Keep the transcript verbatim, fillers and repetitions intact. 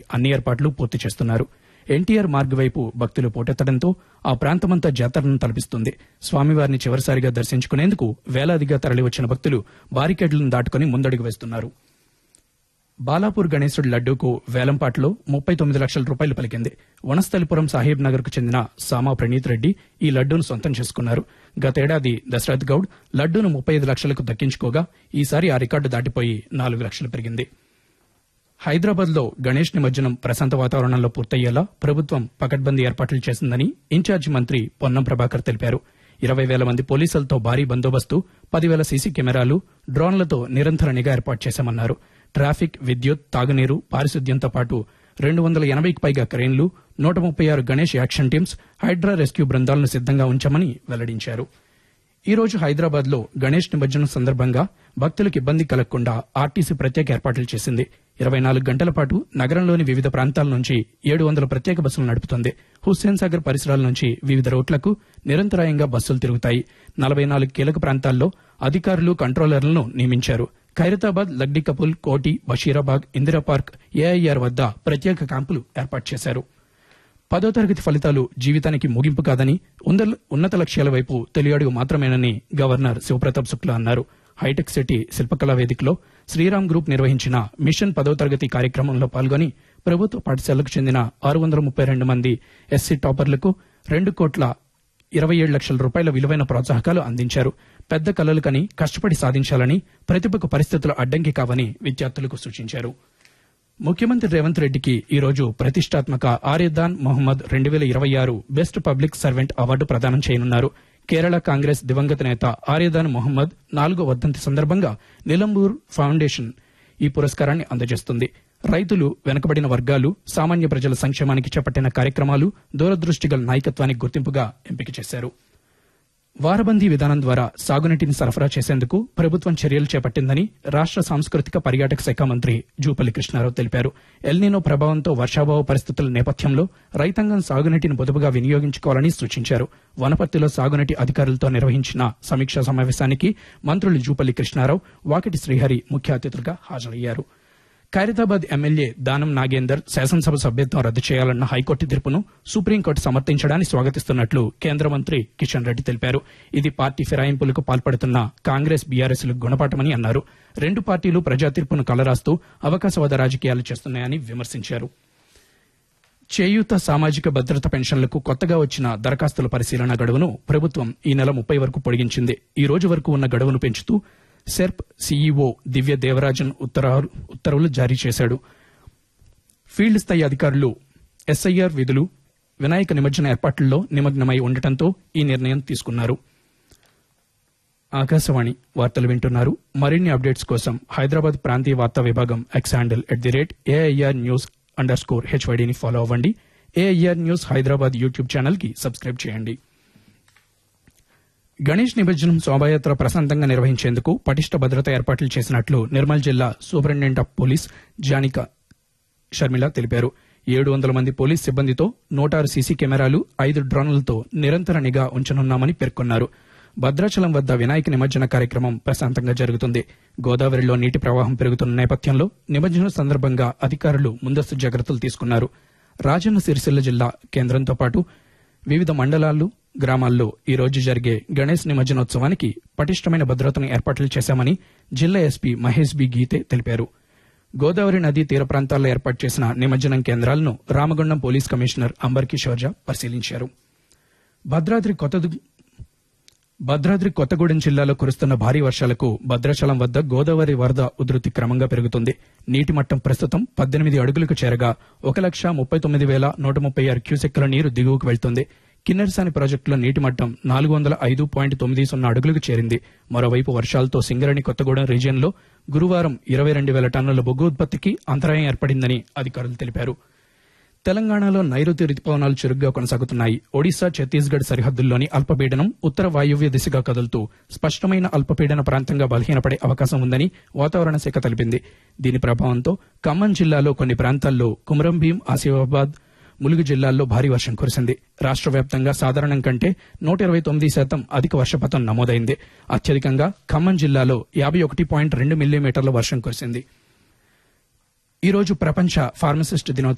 అన్ని ఏర్పాట్లు పూర్తి చేస్తున్నారు. ఎన్టీఆర్ మార్గ్ వైపు భక్తులు పోటెత్తడంతో ఆ ప్రాంతమంతా జాతరను తలపిస్తుంది. స్వామివారిని చివరిసారిగా దర్శించుకునేందుకు వేలాదిగా తరలివచ్చిన భక్తులు బారికేడ్లను దాటుకుని ముందడుగు వేస్తున్నారు. బాలాపూర్ గణేశుడి లడ్డూకు వేలంపాట్లో ముప్పై తొమ్మిది లక్షల రూపాయలు పలికింది. వనస్థలిపురం సాహెబ్ నగర్ కు చెందిన సామా ప్రణీత్ రెడ్డి ఈ లడ్డూను సొంతం చేసుకున్నారు. గతేడాది దశరథ్ గౌడ్ లడ్డూను ముప్పై ఐదు లక్షలకు దక్కించుకోగా ఈసారి ఆ రికార్డు దాటిపోయి నాలుగు లక్షలు పెరిగింది. హైదరాబాద్ లో గణేష్ నిమజ్జనం ప్రశాంత వాతావరణంలో పూర్తయ్యేలా ప్రభుత్వం పకడ్బందీ ఏర్పాట్లు చేసిందని ఇన్ఛార్జి మంత్రి పొన్నం ప్రభాకర్ తెలిపారు. ఇరవై వేల మంది పోలీసులతో భారీ బందోబస్తు, పదివేల సీసీ కెమెరాలు, డ్రోన్లతో నిరంతర నిఘా ఏర్పాటు చేశామన్నారు. ట్రాఫిక్, విద్యుత్, తాగునీరు, పారిశుద్ధ్యంతో పాటు రెండు వందల ఎనభైకి పైగా క్రేన్లు, నూట ముప్పై ఆరు Ganesh action teams, Hydraa rescue బృందాలను సిద్దంగా ఉంచామని వెల్లడించారు. ఈ రోజు హైదరాబాద్ లో గణేష్ నిమజ్జనం సందర్భంగా భక్తులకు ఇబ్బంది కలగకుండా ఆర్టీసీ ప్రత్యేక ఏర్పాట్లు చేసింది. ఇరవై నాలుగు గంటల పాటు నగరంలోని వివిధ ప్రాంతాల నుంచి ఏడు వందల ప్రత్యేక బస్సులు నడుపుతుంది. హుస్సేన్ సాగర్ పరిసరాల నుంచి వివిధ రూట్లకు నిరంతరాయంగా బస్సులు తిరుగుతాయి. నలభై నాలుగు కీలక ప్రాంతాల్లో అధికారులు, కంట్రోలర్లను నియమించారు. ఖైరతాబాద్, లగ్డి కపుల్, కోటి, బషీరాబాగ్, ఇందిరా పార్క్, ఏఐఆర్ వద్ద ప్రత్యేక క్యాంపులు ఏర్పాటు చేశారు. పదో తరగతి ఫలితాలు జీవితానికి ముగింపు కాదని, ఉన్నత లక్ష్యాల వైపు తొలిఅడుగు మాత్రమేనని గవర్నర్ శివప్రతాప్ శుక్లా అన్నారు. హైటెక్ సిటీ శిల్పకళా వేదికలో శ్రీరామ్ గ్రూప్ నిర్వహించిన మిషన్ పదో తరగతి కార్యక్రమంలో పాల్గొని ప్రభుత్వ పాఠశాలకు చెందిన ఆరు వందల ముప్పై రెండు మంది ఎస్సీ టాపర్లకు రెండు కోట్ల ఇరవై ఏడు లక్షల రూపాయల విలువైన ప్రోత్సాహకాలు అందించారు. పెద్ద కలలు కని కష్టపడి సాధించాలని, ప్రతిభకు పరిస్థితులు అడ్డంకి కావని విద్యార్థులకు సూచించారు. ముఖ్యమంత్రి రేవంత్ రెడ్డికి ఈ రోజు ప్రతిష్టాత్మక ఆర్యదాన్ మొహమ్మద్ రెండు వేల ఇరవై ఆరు బెస్ట్ పబ్లిక్ సర్వెంట్ అవార్డు ప్రదానం చేయనున్నారు. కేరళ కాంగ్రెస్ దివంగత నేత ఆర్యదాన్ మొహమ్మద్ నాలుగో వర్ధంతి సందర్భంగా నిలంబూర్ ఫౌండేషన్ ఈ పురస్కారాన్ని అందజేస్తుంది. రైతులు, వెనుకబడిన వర్గాలు, సామాన్య ప్రజల సంక్షేమానికి చేపట్టిన కార్యక్రమాలు దూరదృష్టిగల నాయకత్వానికి గుర్తింపుగా ఎంపిక చేశారు. వారబందీ విధానం ద్వారా సాగునీటిని సరఫరా చేసేందుకు ప్రభుత్వం చర్యలు చేపట్టిందని రాష్ట సాంస్కృతిక పర్యాటక శాఖ మంత్రి జూపల్లి కృష్ణారావు తెలిపారు. ఎల్నినో ప్రభావంతో వర్షాభావ పరిస్థితుల నేపథ్యంలో రైతాంగం సాగునీటిని పొదుపుగా వినియోగించుకోవాలని సూచించారు. వనపర్తిలో సాగునీటి అధికారులతో నిర్వహించిన సమీక్షా సమావేశానికి మంత్రులు జూపల్లి కృష్ణారావు, వాకిటి శ్రీహరి ముఖ్య అతిథులుగా హాజరయ్యారు. ఖైరతాబాద్ ఎమ్మెల్యే దానం నాగేందర్ శాసనసభ సభ్యత్వం రద్దు చేయాలన్న హైకోర్టు తీర్పును సుప్రీంకోర్టు సమర్థించడాన్ని స్వాగతిస్తున్నట్లు కేంద్ర మంత్రి కిషన్ రెడ్డి తెలిపారు. ఇది పార్టీ ఫిరాయింపులకు పాల్పడుతున్న కాంగ్రెస్, బీఆర్ఎస్ లకు గుణపాఠమని అన్నారు. రెండు పార్టీలు ప్రజా తీర్పును కలరాస్తూ అవకాశవాద రాజకీయాలు చేస్తున్నాయని విమర్శించారు. చేయూత సామాజిక భద్రత పెన్షన్లకు కొత్తగా వచ్చిన దరఖాస్తుల పరిశీలన గడువును ప్రభుత్వం ఈ నెల ముప్పై వరకు పొడిగించింది. ఈ రోజు వరకు ఉన్న గడువును పెంచుతూ సెర్ప్ సీఈఓ దివ్య దేవరాజన్ ఉత్తర్వులు జారీ చేశాడు. ఫీల్డ్ స్థాయి అధికారులు ఎస్ఐఆర్ విధులు, వినాయక నిమజ్జన ఏర్పాట్లలో నిమగ్నమై ఉండటంతో ఈ నిర్ణయం తీసుకున్నారు. ఆకాశవాణి వార్తలు వింటున్నారు. మరిన్ని అప్డేట్స్ కోసం హైదరాబాద్ ప్రాంతీయ వార్తా విభాగం X handle at the rate AIR news under score హెచ్వైడీని follow అవ్వండి. AIR news Hyderabad YouTube channel కి సబ్స్క్రైబ్ చేయండి. గణేష్ నిమజ్జనం శోభాయాత్ర ప్రశాంతంగా నిర్వహించేందుకు పటిష్ట భద్రత ఏర్పాట్లు చేసినట్లు నిర్మల్ జిల్లా సూపరింటెండెంట్ ఆఫ్ పోలీస్ జానిక షర్మిల తెలిపారు. ఏడు వందల మంది పోలీస్ సిబ్బందితో నూట ఆరు సీసీ కెమెరాలు, ఐదు డ్రోన్లతో నిరంతర నిఘా ఉంచనున్నామని పేర్కొన్నారు. భద్రాచలం వద్ద వినాయక నిమజ్జన కార్యక్రమం ప్రశాంతంగా జరుగుతుంది. గోదావరిలో నీటి ప్రవాహం పెరుగుతున్న నేపథ్యంలో నిమజ్జనం సందర్భంగా అధికారులు ముందస్తు జాగ్రత్తలు తీసుకున్నారు. రాజన్న సిరిసిల్ల జిల్లా కేంద్రంతో పాటు వివిధ మండలాలు, గ్రామాల్లో ఈ రోజు జరిగే గణేష్ నిమజ్జనోత్సవానికి పటిష్టమైన భద్రతను ఏర్పాట్లు చేశామని జిల్లా ఎస్పీ మహేష్ బి గీతే తెలిపారు. గోదావరి నదీ తీర ప్రాంతాల్లో ఏర్పాటు చేసిన నిమజ్జనం కేంద్రాలను Ramagundam police commissioner amber Kishore జా పరిశీలించారు. భద్రాద్రి కొత్త భద్రాద్రి కొత్తగూడెం జిల్లాలో కురుస్తున్న భారీ వర్షాలకు భద్రాచలం వద్ద గోదావరి వరద ఉధృతి క్రమంగా పెరుగుతుంది. నీటి మట్టం ప్రస్తుతం పద్దెనిమిది అడుగులకు చేరగా ఒక లక్ష ముప్పై తొమ్మిది వేల నూట ముప్పై ఆరు క్యూసెక్కుల నీరు దిగువకు వెళ్తుంది. కిన్నెరసాని ప్రాజెక్టులో నీటి మట్టం నాలుగు వందల ఐదు పాయింట్ తొమ్మిది సున్నా అడుగులకు చేరింది. మరోవైపు వర్షాలతో సింగరేణి కొత్తగూడెం రీజియన్లో గురువారం ఇరవై రెండు వేల టన్నుల బొగ్గు ఉత్పత్తికి అంతరాయం ఏర్పడిందని అధికారులు తెలిపారు. తెలంగాణలో నైరుతి రుతుపవనాలు చురుగ్గా కొనసాగుతున్నాయి. ఒడిశా, ఛత్తీస్గఢ్ సరిహద్దుల్లోని అల్పపీడనం ఉత్తర వాయువ్య దిశగా కదులుతూ స్పష్టమైన అల్పపీడన ప్రాంతంగా బలహీనపడే అవకాశం ఉందని వాతావరణ శాఖ తెలిపింది. దీని ప్రభావంతో ఖమ్మం జిల్లాలో కొన్ని ప్రాంతాల్లో కుమరం భీం, ఆసిఫాబాద్, ములుగు జిల్లాల్లో భారీ వర్షం కురిసింది. రాష్ట్ర వ్యాప్తంగా సాధారణం కంటే నూట ఇరవై తొమ్మిది శాతం అధిక వర్షపాతం నమోదైంది. అత్యధికంగా ఖమ్మం జిల్లాలో యాభై ఒకటి పాయింట్ రెండు మిల్లీమీటర్ల వర్షం కురిసింది. ఈ రోజు ప్రపంచ ఫార్మసిస్ట్ దినోత్సవం.